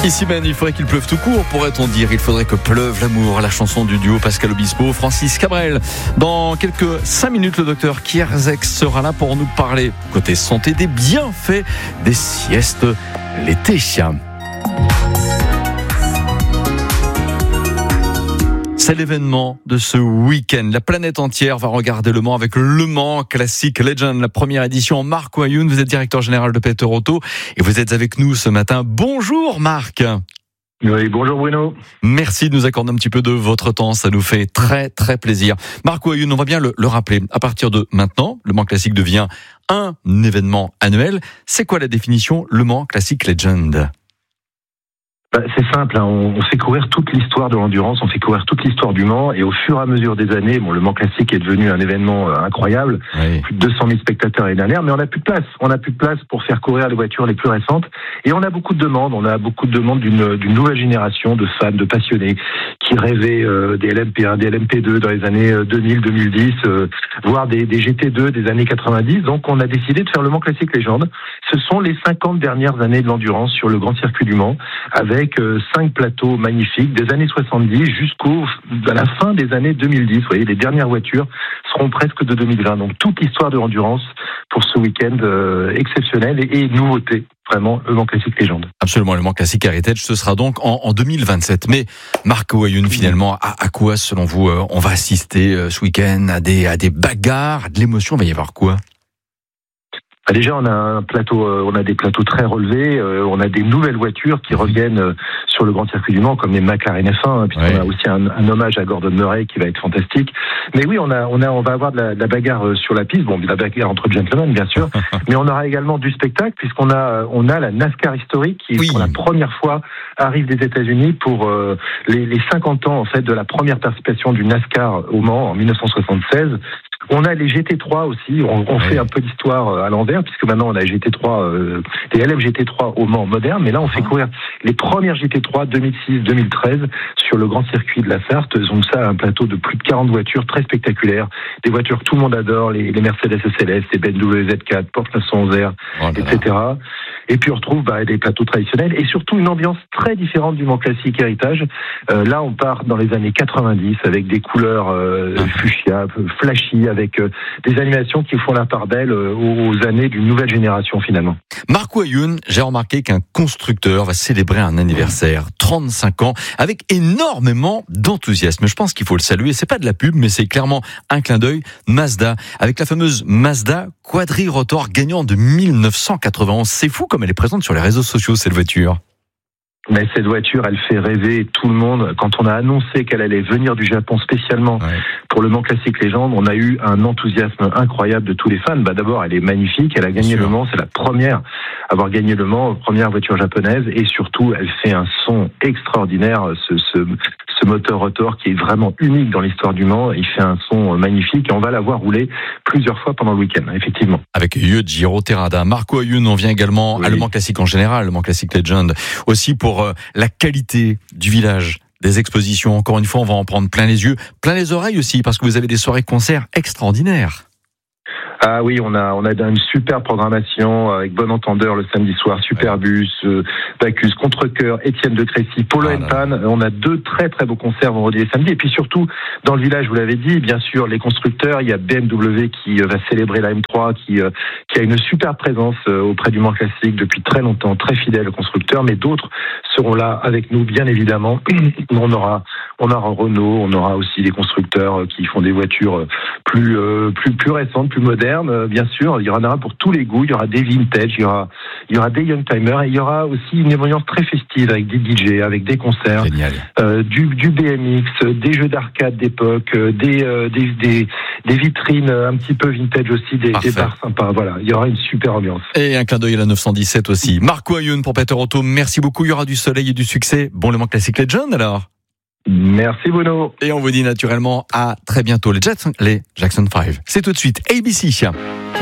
Ici même, il faudrait qu'il pleuve tout court, pourrait-on dire. Il faudrait que pleuve l'amour, la chanson du duo Pascal Obispo, Francis Cabrel. Dans quelques 5 minutes, le docteur Kierzek sera là pour nous parler, côté santé, des bienfaits des siestes l'été. C'est l'événement de ce week-end. La planète entière va regarder Le Mans avec Le Mans Classic Legend, la première édition. Marc Ouayoun, vous êtes directeur général de Peter Auto et vous êtes avec nous ce matin. Bonjour Marc. Oui, bonjour Bruno. Merci de nous accorder un petit peu de votre temps, ça nous fait très très plaisir. Marc Ouayoun, on va bien le rappeler. À partir de maintenant, Le Mans Classic devient un événement annuel. C'est quoi la définition Le Mans Classic Legend ? C'est simple, on fait courir toute l'histoire de l'endurance, on fait courir toute l'histoire du Mans, et au fur et à mesure des années, Le Mans Classic est devenu un événement incroyable, oui. Plus de 200 000 spectateurs l'année dernière, mais on n'a plus de place. On n'a plus de place pour faire courir les voitures les plus récentes, et on a beaucoup de demandes. On a beaucoup de demandes d'une nouvelle génération de fans, de passionnés, qui rêvaient des LMP1, des LMP2 dans les années 2000, 2010, voire des GT2 des années 90. Donc on a décidé de faire Le Mans Classic Légende. Ce sont les 50 dernières années de l'endurance sur le grand circuit du Mans, avec 5 plateaux magnifiques des années 70 à la fin des années 2010. Vous voyez, les dernières voitures seront presque de 2020. Donc toute l'histoire de l'endurance pour ce week-end exceptionnel et nouveauté. Vraiment, Le Mans Classic Légende. Absolument, Le Mans Classic Heritage, ce sera donc en 2027. Mais Marc Ouayoun, finalement, à quoi, selon vous, on va assister ce week-end? À des bagarres, à de l'émotion, il va y avoir quoi? Déjà, on a des plateaux très relevés. On a des nouvelles voitures qui reviennent sur le grand circuit du Mans, comme les McLaren F1. Puis on a aussi un hommage à Gordon Murray qui va être fantastique. Mais oui, on va avoir de la bagarre sur la piste. Bon, de la bagarre entre gentlemen, bien sûr. Mais on aura également du spectacle, puisqu'on a la NASCAR historique qui, pour la première fois, arrive des États-Unis pour les 50 ans en fait de la première participation du NASCAR au Mans en 1976. On a les GT3 aussi, on fait un peu d'histoire à l'envers, puisque maintenant on a les GT3, les LF GT3 au Mans moderne, mais là on fait courir les premières GT3 2006-2013 sur le grand circuit de la Sarthe. Donc ça, un plateau de plus de 40 voitures très spectaculaires, des voitures que tout le monde adore, les Mercedes SLS, les BMW Z4, Porsche 911R, etc. Et puis on retrouve des plateaux traditionnels et surtout une ambiance très différente du Mans Classic Heritage. Là on part dans les années 90 avec des couleurs fuchsia, flashy, avec des animations qui font la part belle aux années d'une nouvelle génération finalement. Marc Ouayoun, j'ai remarqué qu'un constructeur va célébrer un anniversaire, 35 ans, avec énormément d'enthousiasme. Je pense qu'il faut le saluer. C'est pas de la pub, mais c'est clairement un clin d'œil. Mazda, avec la fameuse Mazda Quadrirotor gagnant de 1991. C'est fou comme elle est présente sur les réseaux sociaux, cette voiture. Mais cette voiture, elle fait rêver tout le monde. Quand on a annoncé qu'elle allait venir du Japon spécialement pour Le Mans Classic Légende, on a eu un enthousiasme incroyable de tous les fans. D'abord, elle est magnifique, elle a gagné Le Mans, c'est la première à avoir gagné Le Mans, première voiture japonaise, et surtout, elle fait un son extraordinaire, ce moteur rotor qui est vraiment unique dans l'histoire du Mans. Il fait un son magnifique et on va la voir rouler plusieurs fois pendant le week-end, effectivement. Avec Yujiro Terada, Marc Ouayoun, on vient également à Le Mans Classic en général, Le Mans Classic Legend, aussi pour la qualité du village, des expositions. Encore une fois, on va en prendre plein les yeux, plein les oreilles aussi, parce que vous avez des soirées-concerts extraordinaires. Ah oui, on a une super programmation avec Bon Entendeur le samedi soir, Superbus, Bacchus, Contrecoeur, Étienne de Crécy, Polo & Pan. On a 2 très très beaux concerts vendredi et samedi. Et puis surtout, dans le village, vous l'avez dit, bien sûr, les constructeurs. Il y a BMW qui va célébrer la M3, qui a une super présence auprès du Mans Classic depuis très longtemps, très fidèle constructeur. Mais d'autres seront là avec nous, bien évidemment. On aura Renault, on aura aussi des constructeurs qui font des voitures plus récentes, plus modernes. Bien sûr, il y en aura pour tous les goûts. Il y aura des vintage, il y aura des youngtimers, et il y aura aussi une ambiance très festive avec des DJ, avec des concerts, du BMX, des jeux d'arcade d'époque, des vitrines un petit peu vintage aussi, des bars sympas. Voilà, il y aura une super ambiance. Et un clin d'œil à la 917 aussi. Marc Ouayoun pour Peter Auto, merci beaucoup. Il y aura du soleil et du succès. Bon, Le Mans Classic Legend alors. Merci Bruno. Et on vous dit naturellement à très bientôt les Jackson 5. C'est tout de suite ABC.